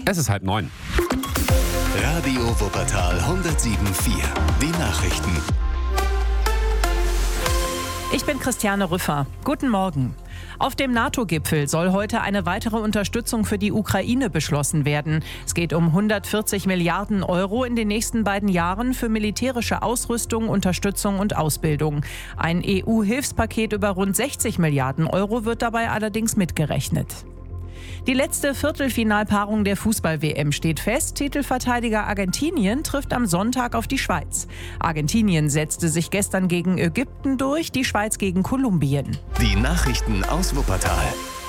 Es ist 8:30. Radio Wuppertal 107.4. Die Nachrichten. Ich bin Christiane Rüffer. Guten Morgen. Auf dem NATO-Gipfel soll heute eine weitere Unterstützung für die Ukraine beschlossen werden. Es geht um 140 Milliarden Euro in den nächsten beiden Jahren für militärische Ausrüstung, Unterstützung und Ausbildung. Ein EU-Hilfspaket über rund 60 Milliarden Euro wird dabei allerdings mitgerechnet. Die letzte Viertelfinalpaarung der Fußball-WM steht fest. Titelverteidiger Argentinien trifft am Sonntag auf die Schweiz. Argentinien setzte sich gestern gegen Ägypten durch, die Schweiz gegen Kolumbien. Die Nachrichten aus Wuppertal.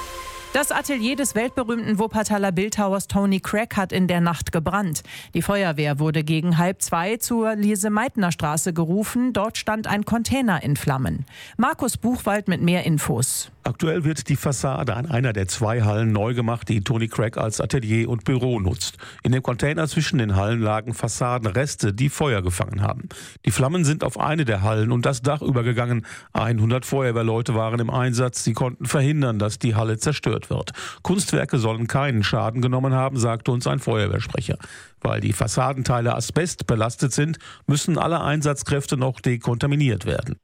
Das Atelier des weltberühmten Wuppertaler Bildhauers Tony Craig hat in der Nacht gebrannt. Die Feuerwehr wurde gegen 1:30 zur Lise-Meitner-Straße gerufen. Dort stand ein Container in Flammen. Markus Buchwald mit mehr Infos. Aktuell wird die Fassade an einer der 2 Hallen neu gemacht, die Tony Craig als Atelier und Büro nutzt. In dem Container zwischen den Hallen lagen Fassadenreste, die Feuer gefangen haben. Die Flammen sind auf eine der Hallen und das Dach übergegangen. 100 Feuerwehrleute waren im Einsatz. Sie konnten verhindern, dass die Halle zerstört wird. Kunstwerke sollen keinen Schaden genommen haben, sagte uns ein Feuerwehrsprecher. Weil die Fassadenteile asbestbelastet sind, müssen alle Einsatzkräfte noch dekontaminiert werden.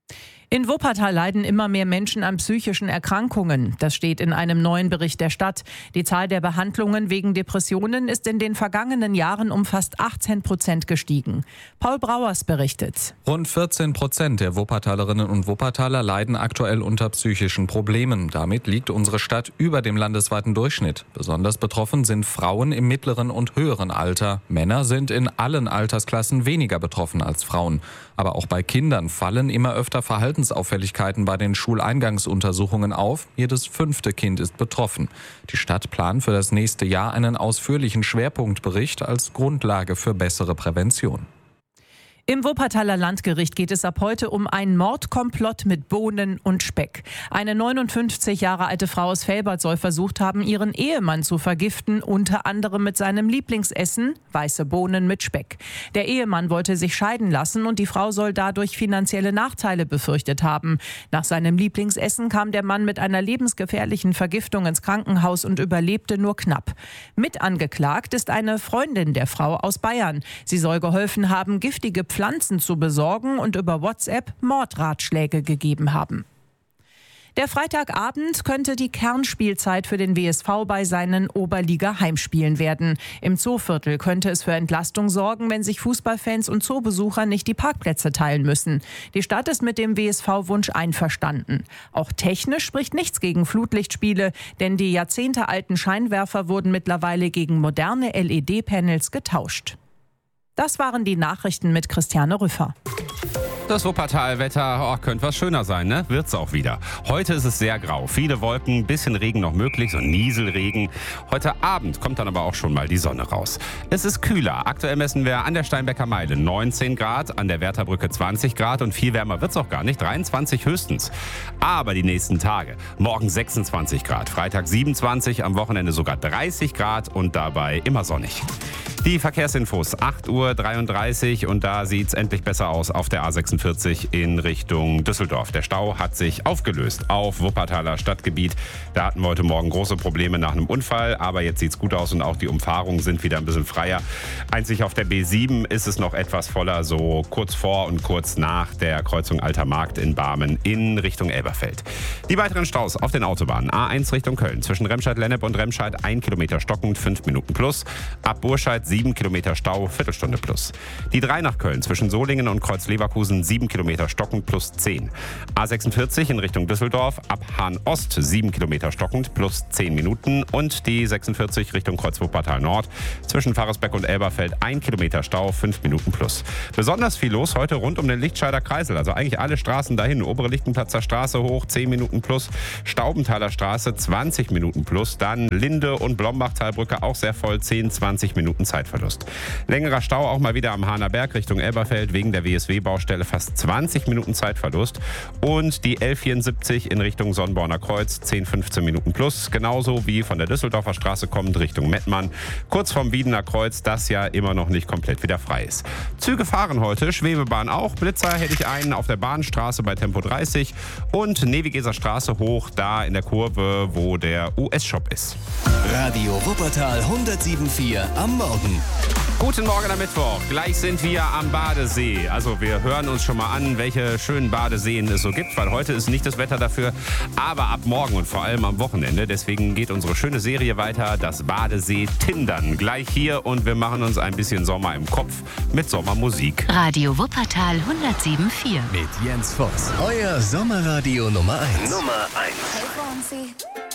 In Wuppertal leiden immer mehr Menschen an psychischen Erkrankungen. Das steht in einem neuen Bericht der Stadt. Die Zahl der Behandlungen wegen Depressionen ist in den vergangenen Jahren um fast 18% gestiegen. Paul Brauers berichtet. Rund 14% der Wuppertalerinnen und Wuppertaler leiden aktuell unter psychischen Problemen. Damit liegt unsere Stadt über dem landesweiten Durchschnitt. Besonders betroffen sind Frauen im mittleren und höheren Alter. Männer sind in allen Altersklassen weniger betroffen als Frauen. Aber auch bei Kindern fallen immer öfter Verhaltensauffälligkeiten bei den Schuleingangsuntersuchungen auf. Jedes 5. Kind ist betroffen. Die Stadt plant für das nächste Jahr einen ausführlichen Schwerpunktbericht als Grundlage für bessere Prävention. Im Wuppertaler Landgericht geht es ab heute um einen Mordkomplott mit Bohnen und Speck. Eine 59 Jahre alte Frau aus Velbert soll versucht haben, ihren Ehemann zu vergiften, unter anderem mit seinem Lieblingsessen, weiße Bohnen mit Speck. Der Ehemann wollte sich scheiden lassen und die Frau soll dadurch finanzielle Nachteile befürchtet haben. Nach seinem Lieblingsessen kam der Mann mit einer lebensgefährlichen Vergiftung ins Krankenhaus und überlebte nur knapp. Mit angeklagt ist eine Freundin der Frau aus Bayern. Sie soll geholfen haben, giftige Pflanzen zu besorgen und über WhatsApp Mordratschläge gegeben haben. Der Freitagabend könnte die Kernspielzeit für den WSV bei seinen Oberliga-Heimspielen werden. Im Zooviertel könnte es für Entlastung sorgen, wenn sich Fußballfans und Zoobesucher nicht die Parkplätze teilen müssen. Die Stadt ist mit dem WSV-Wunsch einverstanden. Auch technisch spricht nichts gegen Flutlichtspiele, denn die jahrzehntealten Scheinwerfer wurden mittlerweile gegen moderne LED-Panels getauscht. Das waren die Nachrichten mit Christiane Rüffer. Das Wuppertal-Wetter könnte was schöner sein, ne? Wird's auch wieder. Heute ist es sehr grau. Viele Wolken, bisschen Regen noch möglich, so Nieselregen. Heute Abend kommt dann aber auch schon mal die Sonne raus. Es ist kühler. Aktuell messen wir an der Steinbecker Meile 19 Grad, an der Wärterbrücke 20 Grad und viel wärmer wird's auch gar nicht, 23 höchstens. Aber die nächsten Tage, morgen 26 Grad, Freitag 27, am Wochenende sogar 30 Grad und dabei immer sonnig. Die Verkehrsinfos, 8:33 Uhr und da sieht's endlich besser aus auf der A46 in Richtung Düsseldorf. Der Stau hat sich aufgelöst auf Wuppertaler Stadtgebiet. Da hatten wir heute Morgen große Probleme nach einem Unfall, aber jetzt sieht's gut aus und auch die Umfahrungen sind wieder ein bisschen freier. Einzig auf der B7 ist es noch etwas voller, so kurz vor und kurz nach der Kreuzung Alter Markt in Barmen in Richtung Elberfeld. Die weiteren Staus auf den Autobahnen. A1 Richtung Köln, zwischen Remscheid-Lennep und Remscheid 1 Kilometer stockend, 5 Minuten plus. Ab Burscheid 7 Kilometer Stau, Viertelstunde plus. Die 3 nach Köln, zwischen Solingen und Kreuz-Leverkusen 7 Kilometer stockend plus 10. A46 in Richtung Düsseldorf, ab Hahn-Ost 7 Kilometer stockend plus 10 Minuten. Und die 46 Richtung Kreuz-Wuppertal Nord, zwischen Pfarrersbeck und Elberfeld 1 Kilometer Stau, 5 Minuten plus. Besonders viel los heute rund um den Lichtscheider Kreisel, also eigentlich alle Straßen dahin. Obere Lichtenplatzer Straße hoch 10 Minuten plus, Staubenthaler Straße 20 Minuten plus, dann Linde und Blombachtalbrücke auch sehr voll, 10-20 Minuten Zeit Zeitverlust. Längerer Stau auch mal wieder am Hahner Berg Richtung Elberfeld wegen der WSW-Baustelle, fast 20 Minuten Zeitverlust. Und die L74 in Richtung Sonnborner Kreuz, 10-15 Minuten plus. Genauso wie von der Düsseldorfer Straße kommend Richtung Mettmann. Kurz vorm Wiedener Kreuz, das ja immer noch nicht komplett wieder frei ist. Züge fahren heute, Schwebebahn auch. Blitzer hätte ich einen auf der Bahnstraße bei Tempo 30 und Nevigeser Straße hoch, da in der Kurve, wo der US-Shop ist. Radio Wuppertal 107.4 am Morgen. Guten Morgen am Mittwoch. Gleich sind wir am Badesee. Also wir hören uns schon mal an, welche schönen Badeseen es so gibt, weil heute ist nicht das Wetter dafür, aber ab morgen und vor allem am Wochenende. Deswegen geht unsere schöne Serie weiter, das Badesee Tindern. Gleich hier und wir machen uns ein bisschen Sommer im Kopf mit Sommermusik. Radio Wuppertal 107.4 Mit Jens Voss. Euer Sommerradio Nummer 1. Hey, Fonzie.